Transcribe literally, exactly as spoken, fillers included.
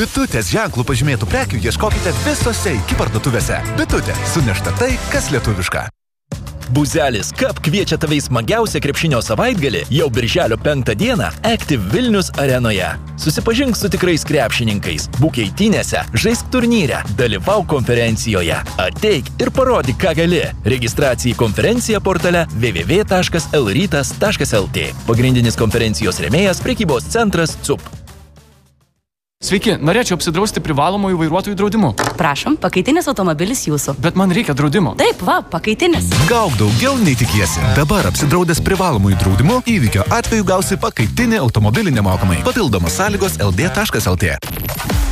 Bitutės ženklų pažymėtų prekių ieškokite visose iki parduotuvėse. Bitutė. Sunešta tai, kas lietuviška. Buzelis Cup kviečia tave į smagiausią krepšinio savaitgalį jau birželio penktą dieną Active Vilnius arenoje. Susipažink su tikrais krepšininkais, būk eitynėse, žaisk turnyre, dalyvauk konferencijoje. Ateik ir parodyk, ką gali. Registracija į konferenciją portale w w w taškas l rytas taškas l t. Pagrindinis konferencijos rėmėjas prekybos centras C U P. Sveiki, norėčiau apsidrausti privalomųjų vairuotojų draudimu. Prašom, pakaitinis automobilis jūsų. Bet man reikia draudimo. Taip, va, pakaitinis. Gauk daugiau nei tikiesi. Dabar apsidraudęs privalomųjų draudimu, įvykio atveju gausi pakaitinį automobilį nemokamai. Papildomos sąlygos l d taškas l t.